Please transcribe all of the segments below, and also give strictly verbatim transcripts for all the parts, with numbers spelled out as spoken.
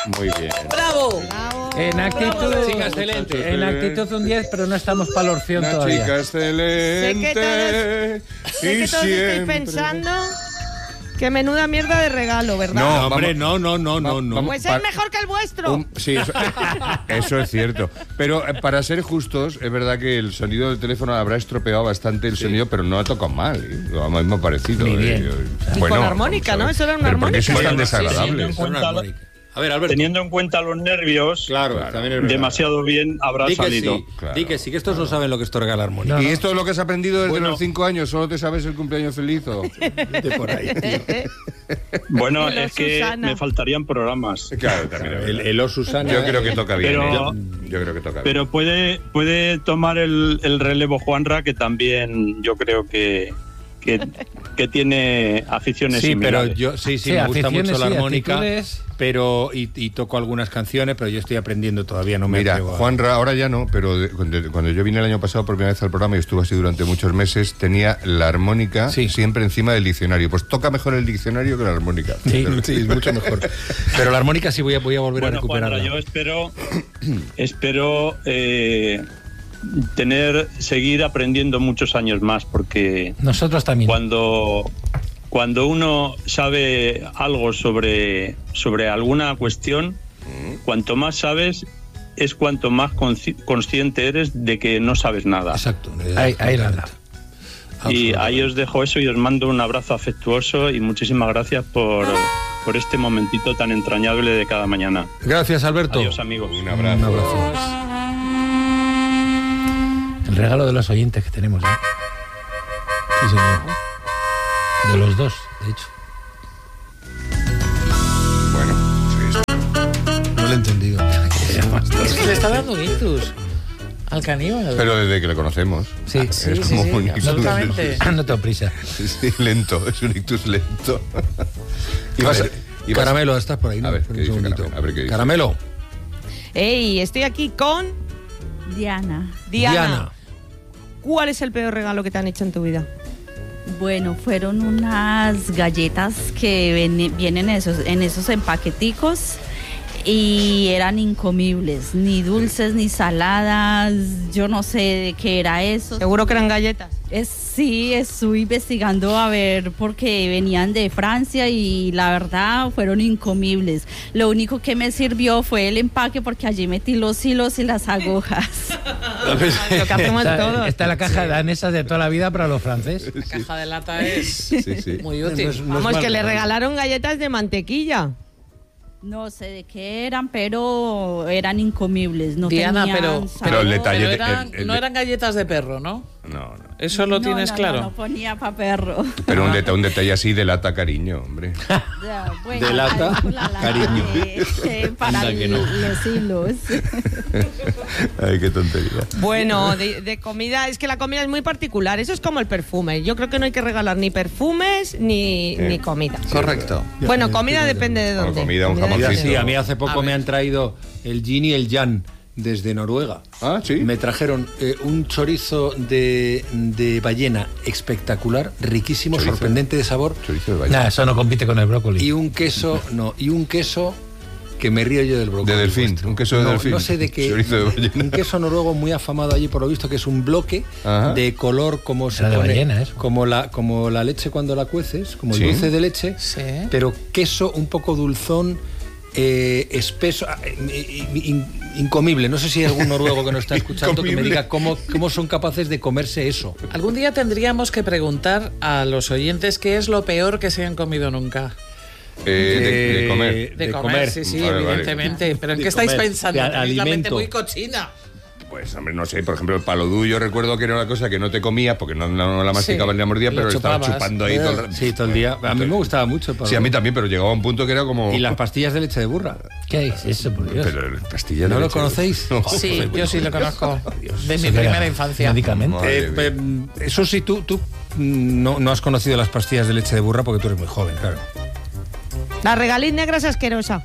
Muy bien. ¡Bravo! Bravo. En actitud, Bravo, chica excelente. En actitud un diez, pero no estamos para la orción Una todavía. chica excelente. Sé que todos, sé que y todos estáis siempre- pensando que menuda mierda de regalo, ¿verdad? No, No, hombre, vamos- no, no, no, no, va- no. vamos- Pues pa- es mejor que el vuestro. Un- sí, eso, eso es cierto. Pero eh, para ser justos, es verdad que el sonido del teléfono habrá estropeado bastante el sonido, pero no ha tocado mal. ¿eh? Lo mismo parecido. Muy bien. eh, Y con armónica, vamos a ver. ¿no? Eso era una ¿Pero por qué armónica. sois tan Bueno, desagradables? sí, sí, una armónica. A ver, Alberto. Teniendo en cuenta los nervios, Claro, también es verdad. demasiado bien habrá Di que salido. sí, Claro. di que sí, que estos no saben lo que esto regala armónica. No, ¿Y no. esto es lo que has aprendido desde Bueno. los cinco años? ¿Solo te sabes el cumpleaños feliz? O... Vete por ahí. Bueno, Hello, es que Susana. me faltarían programas. Claro, también es El, verdad. el O Susana. Yo creo que toca bien. Pero- ¿eh? Yo creo que toca bien. Pero puede, puede tomar el, el relevo Juanra, que también yo creo que, que, que tiene aficiones Sí, pero similares. yo sí, sí, Sí, me gusta aficiones, mucho la sí, armónica, actitudes. pero y, y toco algunas canciones, pero yo estoy aprendiendo todavía, no me Mira, atrevo a- Juanra, ahora ya no, pero de- cuando, cuando yo vine el año pasado por primera vez al programa y estuve así durante muchos meses, tenía la armónica Sí. siempre encima del diccionario. Pues toca mejor el diccionario que la armónica. Sí, sí, es mucho mejor. Pero la armónica sí voy a, voy a volver Bueno, a recuperarla. Juanra, yo espero, espero eh, tener, seguir aprendiendo muchos años más, porque Nosotros también. cuando, cuando uno sabe algo sobre, sobre alguna cuestión, cuanto más sabes, es cuanto más consci- consciente eres de que no sabes nada. Exacto. Ahí, ahí la anda. Y Absolutamente. ahí os dejo eso y os mando un abrazo afectuoso y muchísimas gracias por, por este momentito tan entrañable de cada mañana. Gracias, Alberto. Adiós, amigos. Un abrazo. Un abrazo. El regalo de los oyentes que tenemos, ¿eh? Sí, señor. De los dos, de hecho. Bueno, sí, sí. No lo he entendido. Es que le está dando un ictus al caníbal. Pero desde que le conocemos. Sí, sí, es sí, como sí, un ictus. absolutamente. No tengo prisa. Sí, sí, lento, es un ictus lento. Y A vas a- ver, y vas a- Caramelo, estás por ahí, ¿no? A ver, Espera ¿qué un dice segundito. Caramelo? A ver, ¿qué dice? Caramelo. Ey, estoy aquí con Diana. Diana. Diana. ¿Cuál es el peor regalo que te han hecho en tu vida? Bueno, fueron unas galletas que ven- vienen esos, en esos empaqueticos y eran incomibles, ni dulces ni saladas, yo no sé de qué era eso. Seguro que eran galletas. Es, sí, estuve investigando a ver porque venían de Francia y la verdad fueron incomibles. Lo único que me sirvió fue el empaque porque allí metí los hilos y las agujas. Lo que hacemos Está, todos. está la caja danesa de toda la vida para los franceses. La caja de lata es Sí, sí. muy útil. No es- no es Vamos, mal que le regalo. regalaron galletas de mantequilla. No sé de qué eran, pero eran incomibles. No Diana, tenían pero, sabor. Pero el detalle pero de- eran- el- el no de- eran galletas de perro, ¿no? No, no. Eso lo No, tienes no, claro. No, no ponía pa' perro. Pero un, deta- un detalle así delata cariño, hombre. Ya, bueno, De lata, con la lata cariño. de- de- para Anda que no. los hilos. Ay, qué tontería. Bueno, de, de comida, es que la comida es muy particular. Eso es como el perfume. Yo creo que no hay que regalar ni perfumes ni, Eh, ni comida. Correcto. Bueno, comida depende de Bueno, dónde. comida, un Mira, jamoncito. sí, a mí hace poco A me ver. han traído el Gin y el Jan desde Noruega. Ah, sí. Me trajeron eh, un chorizo de, de ballena espectacular, riquísimo, Chorizo. sorprendente de sabor, Chorizo de ballena. Nah, eso no compite con el brócoli. y un queso, no, y un queso que me río yo del brócoli. De delfín, vuestro. un queso de no, delfín. No sé de qué. Chorizo de ballena. Un queso noruego muy afamado allí por lo visto, que es un bloque Ajá. de color como se Era de pone, ballena, eso. como la como la leche cuando la cueces, como Sí. el dulce de leche, Sí. pero queso un poco dulzón, eh, espeso, ah, eh, in- incomible. No sé si hay algún noruego que nos está escuchando que me Incomible. diga cómo, cómo son capaces de comerse eso. Algún día tendríamos que preguntar a los oyentes qué es lo peor que se han comido nunca. Eh, de, de comer. De, De comer, comer. sí, sí, Vale, vale. evidentemente. Pero ¿en De qué estáis comer, pensando? de Tenéis la mente alimento. muy cochina. Pues, hombre, no sé, por ejemplo, el palodú, yo recuerdo que era una cosa que no te comías porque no, no la masticabas Sí, ni la mordías, lo pero estaba chupabas. chupando ahí todo el rato. Sí, todo el día. A mí me gustaba mucho. el Sí, a mí palomar. también, pero llegaba a un punto que era como... Y las pastillas de leche de burra. ¿Qué es eso, por Dios? Pero el pastillas ¿No de lo leche- conocéis? No. Sí, yo sí lo conozco. De mi Eso que era primera infancia. Medicamento. Madre Eh, mía. eh, eso sí, tú, tú mm, no, no has conocido las pastillas de leche de burra porque tú eres muy joven, claro. La regaliz negra es asquerosa.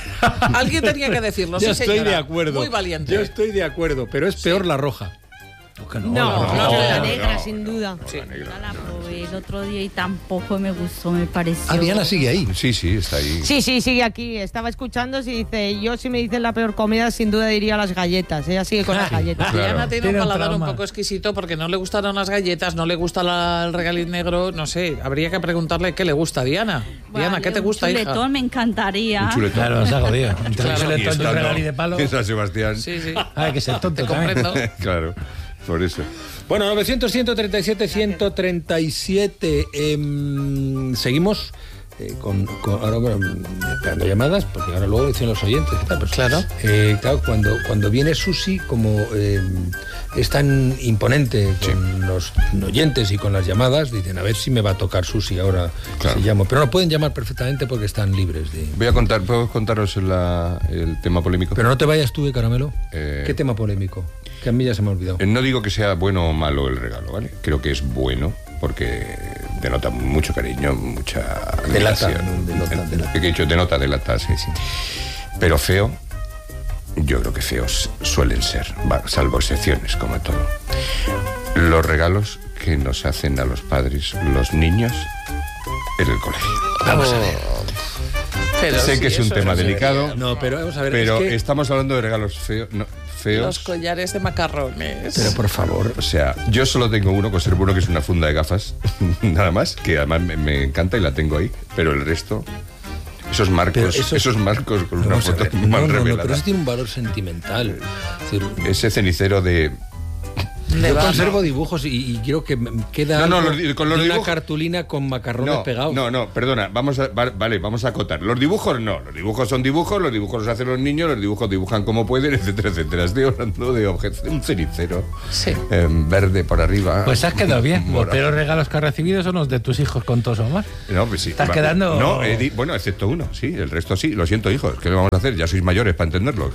Alguien tenía que decirlo, Yo sí, estoy señora. de acuerdo. Muy valiente. Yo estoy de acuerdo, pero es peor la roja. Que no, No, no, no, no, la no, negra, no, sin duda. no, la negra. La probé el otro día y tampoco me gustó, me pareció. Ah, Diana sigue ahí. Sí, sí, está ahí. Sí, sí, sigue aquí. Estaba escuchando y dice, yo si me dicen la peor comida, sin duda diría las galletas. Ella sigue con las galletas. Claro. Diana tiene, Tiene un un paladar un trauma. poco exquisito porque no le gustaron las galletas, no le gusta la- el regalín negro, no sé, habría que preguntarle qué le gusta a Diana. Diana, Vale, ¿qué te gusta, un hija? chuletón me encantaría. Un chuletón. Claro, se ha jodido. Entre Claro. un Y chuletón y un estando regalí de palo. en San Sebastián. Sí, sí. Hay que ser tonto Te también. comprendo. Claro, por eso. Bueno, novecientos, ciento treinta y siete, ciento treinta y siete. Eh, seguimos eh, con, con- ahora bueno, esperando llamadas, porque ahora luego dicen los oyentes. ¿Qué tal? Pues, Claro. eh, claro, cuando, cuando viene Susi, como eh, es tan imponente con los oyentes y con las llamadas, dicen, a ver si me va a tocar Susi ahora Claro. si llamo. Pero no pueden llamar perfectamente porque están libres de... Voy a contar, ¿puedo contaros la- el tema polémico? Pero no te vayas tú, de Caramelo. Eh, ¿Qué tema polémico? Que a mí ya se me ha olvidado. Eh, No digo que sea bueno o malo el regalo, ¿vale? Creo que es bueno porque denota mucho cariño, mucha Delata, admiración. denota, Eh, delata. ¿Qué he dicho? Denota, delata, sí, sí. Pero feo, yo creo que feos suelen ser, va, salvo excepciones, como todo. Los regalos que nos hacen a los padres los niños en el colegio. Vamos a ver. Pero Sé sí, que es un eso tema no se delicado, debería. No, pero vamos a ver, pero es que- estamos hablando de regalos feo- no, feos. Los collares de macarrones. Pero por favor, O sea, yo solo tengo uno, conservo uno que es una funda de gafas, nada más, que además me, me encanta y la tengo ahí, pero el resto, esos marcos, Pero eso- esos marcos con una vamos a foto ver, mal no, no, no, revelada. pero eso tiene un valor sentimental. Es decir, Ese cenicero de... De yo barro. conservo dibujos y, y quiero que me queda No, no, algo los di- con los de una dibujos- cartulina con macarrones No, pegados. no, no, perdona, vamos a, va- vale, vamos a acotar. Los dibujos no, los dibujos son dibujos, los dibujos los hacen los niños, los dibujos dibujan como pueden, etcétera, etcétera. Estoy hablando de objetos, de un cenicero Sí. eh, verde por arriba. Pues has quedado bien. Los morado. peores regalos que has recibido son los de tus hijos con tos o más. No, pues sí. Estás Va- quedando- No, he di- bueno, excepto uno, sí, el resto sí. Lo siento, hijos, ¿qué le vamos a hacer? Ya sois mayores para entenderlo.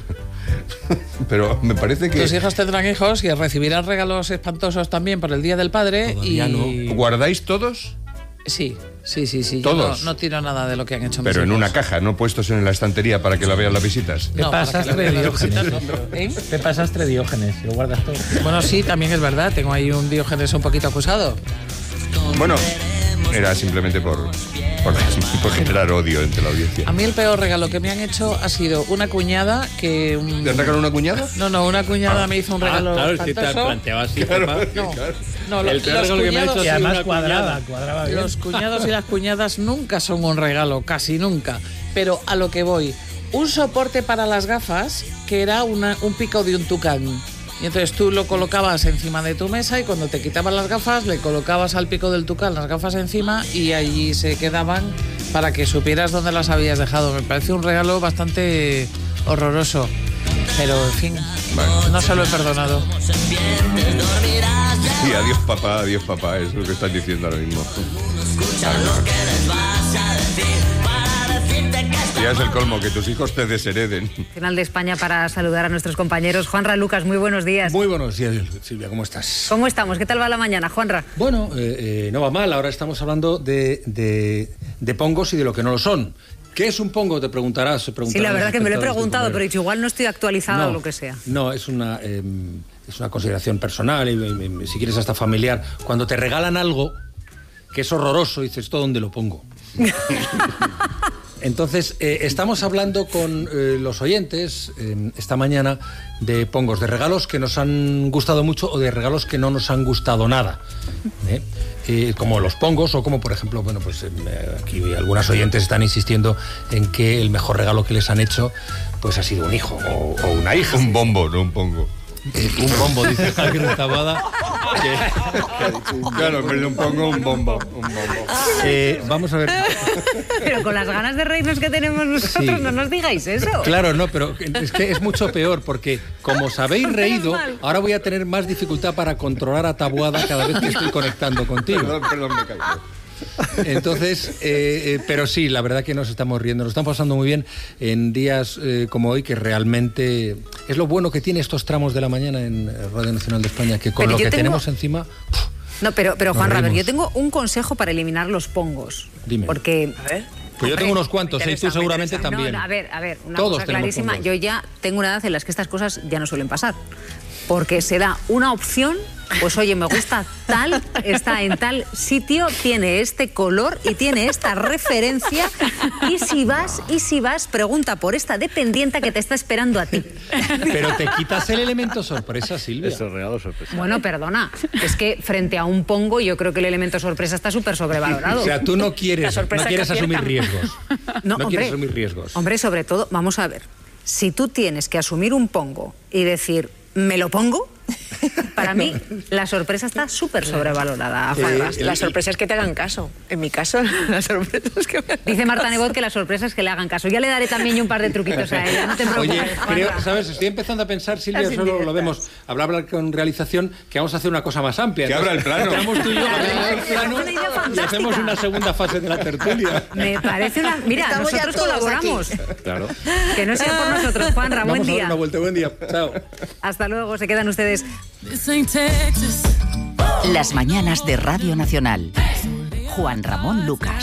Pero me parece que Tus hijos tendrán hijos y recibirán regalos espantosos también por el Día del Padre. Todavía y guardáis todos, Sí, sí, sí, sí. Yo ¿Todos? no, no tiro nada de lo que han hecho mis pero en hijos. una caja, no puestos en la estantería para que la vean las visitas. ¿Qué No, para pasas, que lo vean las Diógenes? visitas, no, pero- ¿eh? ¿Qué pasaste, Diógenes? Lo guardas todo. Bueno, sí, también es verdad. Tengo ahí un Diógenes un poquito acusado. Bueno, era simplemente por, por, por generar odio entre la audiencia. A mí el peor regalo que me han hecho ha sido una cuñada que... un- ¿Te han regalado una cuñada? No, no, una cuñada me hizo un regalo Ah, claro, es que te has espantoso. planteado así. Claro, papá. No, claro. no, lo- El peor los regalo que me ha hecho cuñados- ha Y sido además una cuadrada, cuñada. cuadraba bien. Los cuñados y las cuñadas nunca son un regalo, casi nunca. Pero a lo que voy, un soporte para las gafas que era una- un pico de un tucán. Y entonces tú lo colocabas encima de tu mesa y cuando te quitaban las gafas le colocabas al pico del tucán las gafas encima y allí se quedaban para que supieras dónde las habías dejado. Me parece un regalo bastante horroroso. Pero en fin, no se lo he perdonado. Y adiós papá, adiós papá, es lo que estás diciendo ahora mismo. Claro, claro. Ya es el colmo, que tus hijos te deshereden. Nacional de España para saludar a nuestros compañeros. Juanra, Lucas, muy buenos días. Muy buenos días, Silvia, ¿cómo estás? ¿Cómo estamos? ¿Qué tal va la mañana, Juanra? Bueno, eh, eh, no va mal. Ahora estamos hablando de, de, de pongos y de lo que no lo son. ¿Qué es un pongo? Te preguntarás. se Sí, preguntarán la los verdad que me lo he espectadores de preguntado, Comer. pero he dicho, igual no estoy actualizada No, o lo que sea. No, es una, eh, es una consideración personal y, y- y si quieres hasta familiar. Cuando te regalan algo que es horroroso, dices, ¿esto dónde lo pongo? Entonces, eh, estamos hablando con eh, los oyentes eh, esta mañana de pongos, de regalos que nos han gustado mucho o de regalos que no nos han gustado nada. ¿eh? Eh, como los pongos o como, por ejemplo, bueno, pues eh, aquí algunas oyentes están insistiendo en que el mejor regalo que les han hecho pues ha sido un hijo o, o una hija. Un bombo, no un pongo. Eh, un bombo, dice Javier Tabada. Claro, en vez de un pongo, un bombo. Un bombo. Eh, vamos a ver. Pero con las ganas de reírnos que tenemos nosotros, Sí. no nos digáis eso. Claro, no, pero es que es mucho peor porque como os habéis reído, mal. ahora voy a tener más dificultad para controlar a Taboada cada vez que estoy conectando contigo. Perdón, perdón, me caigo. Entonces, eh, eh, pero sí, la verdad que nos estamos riendo, nos estamos pasando muy bien en días eh, como hoy, que realmente es lo bueno que tiene estos tramos de la mañana en Radio Nacional de España, que con Pero lo yo que tengo- tenemos encima... No, pero, pero Nos Juanra, a ver, reímos. yo tengo un consejo para eliminar los pongos. Dime. Porque... Pues yo tengo unos cuantos, ¿eh? Y tú seguramente también. No, no, a ver, a ver, una Todos cosa tenemos clarísima. pongos. Yo ya tengo una edad en la que estas cosas ya no suelen pasar. Porque se da una opción pues oye, me gusta tal, está en tal sitio, tiene este color y tiene esta referencia. Y si vas, y si vas, pregunta por esta dependienta que te está esperando a ti. Pero te quitas el elemento sorpresa, Silvia. Eso es regalo sorpresa. Bueno, perdona, es que frente a un pongo yo creo que el elemento sorpresa está súper sobrevalorado. O sea, tú no quieres, no quieres asumir riesgos. No, No hombre, quieres asumir riesgos. Hombre, sobre todo, vamos a ver, si tú tienes que asumir un pongo y decir, ¿me lo pongo? Para mí, la sorpresa está súper sobrevalorada. Eh, La sorpresa es que te hagan caso. En mi caso, la sorpresa es que me... Dice Marta Nebot que la sorpresa es que le hagan caso. Ya le daré también yo un par de truquitos a ella, no te preocupes. Oye, creo, Juanra. ¿sabes? Estoy empezando a pensar, Silvia, Las solo lo indirectas. vemos, hablar con realización, que vamos a hacer una cosa más amplia. Que abra el plano. Entramos tú y yo, abrimos el plano Una idea y fantástica. hacemos una segunda fase de la tertulia. Me parece una... Mira, Estamos ya nosotros todos colaboramos. Claro. Que no sea por nosotros, Juanra, buen Vamos a dar día. una vuelta, buen día. Chao. Hasta luego, se quedan ustedes. Las mañanas de Radio Nacional. Juan Ramón Lucas.